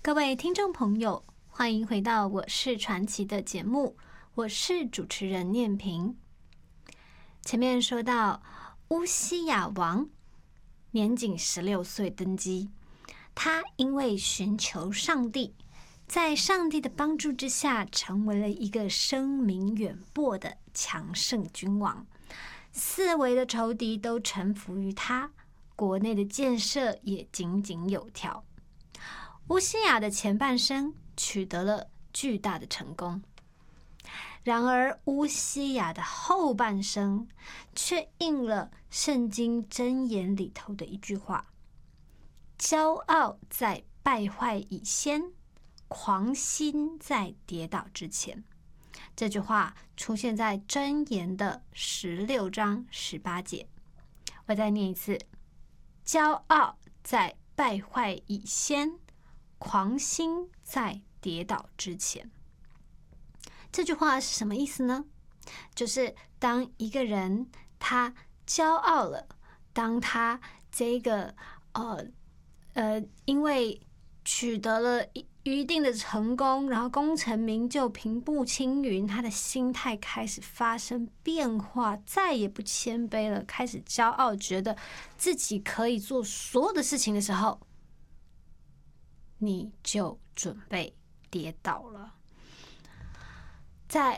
各位听众朋友，欢迎回到我是传奇的节目，我是主持人念萍。前面说到乌西雅王年仅16岁登基，他因为寻求上帝，在上帝的帮助之下，成为了一个声名远播的强盛君王，四围的仇敌都臣服于他，国内的建设也井井有条。乌西雅的前半生取得了巨大的成功，然而乌西雅的后半生却应了圣经箴言里头的一句话：骄傲在败坏以先，狂心在跌倒之前。这句话出现在箴言的16章18节。我再念一次：骄傲在败坏以先，狂心在跌倒之前。这句话是什么意思呢？就是当一个人他骄傲了，当他这个因为取得了一定的成功，然后功成名就，平步青云，他的心态开始发生变化，再也不谦卑了，开始骄傲，觉得自己可以做所有的事情的时候，你就准备跌倒了。在